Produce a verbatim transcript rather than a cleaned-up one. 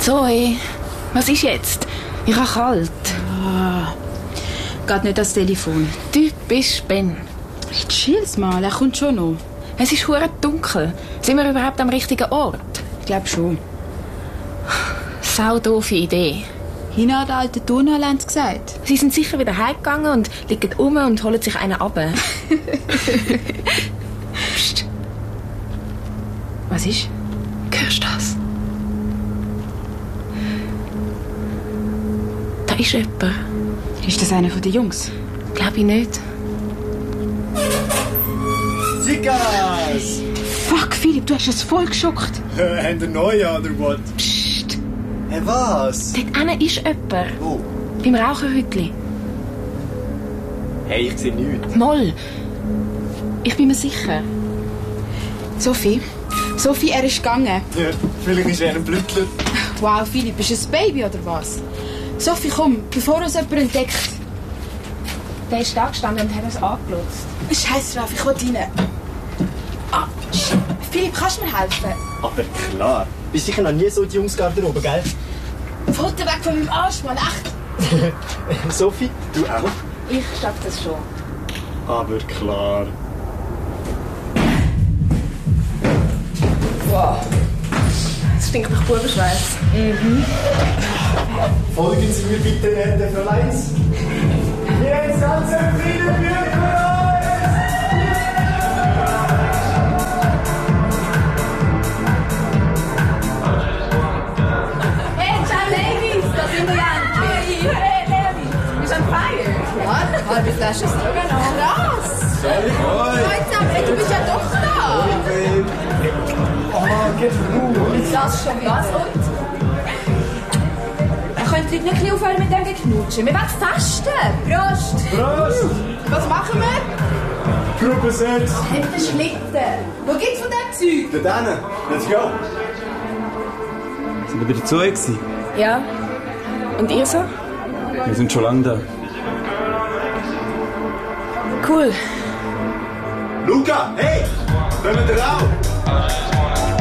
Zoe, was ist jetzt? Ich habe kalt. Ah, geht nicht ans Telefon. Typisch Ben. Chill's mal, er kommt schon noch. Es ist hure dunkel. Sind wir überhaupt am richtigen Ort? Ich glaube schon. Sau doofe Idee. Hina an der alten Turnhalle haben sie gesagt. Sie sind sicher wieder heimgegangen und liegen um und holen sich einen ab. Psst. Was ist? Hörst du das? Da ist jemand. Ist das einer von den Jungs? Glaube ich nicht. Zigas! Fuck, Philipp, du hast es voll geschockt. Haben wir Neujahr oder was? Psst. Hey, was? Dort hinten ist jemand. Wo? Beim Raucherhütli. Hey, ich sehe nichts. Moll. Ich bin mir sicher. Sophie? Sophie, er ist gegangen. Ja, vielleicht ist er ein Blüttler. Wow, Philipp, ist es ein Baby oder was? Sophie, komm, bevor uns jemand entdeckt. Der ist da gestanden und hat uns angelotst. Scheiß drauf, ich will rein. Ah, shit. Philipp, kannst du mir helfen? Aber klar. Bist sicher noch nie so in die Jungsgarderobe, gell? Foto weg von meinem Arsch, Mann, echt. Sophie, du auch? Ich schaff das schon. Aber klar. Wow. Das stinkt nach Bubenschweiß. Mhm. Folgen Sie mir bitte, werte Fräuleins. Wir haben das ganze Frieden für Hey, ciao Ladies, da sind wir endlich. Hey, Levi, bist du on fire? Ja, halbe Flasche Stroganoff. Krass. Sorry, hoi. Freundsam, ey, du bist ja doch da. Oh, geht gut. Das schon was und? Könnt ihr nicht aufhören mit dem Geknutschen? Wir wollen fasten. Prost. Prost. Was machen wir? Gruppe sechs. Hinter den Schlitten. Wo gibt's von dem Zeug? Da drinnen. Let's go. Sind wir wieder zu euch gewesen? Ja. Und ihr so? Wir sind schon lange da. Cool. Luca, hey! Kommen wir auch?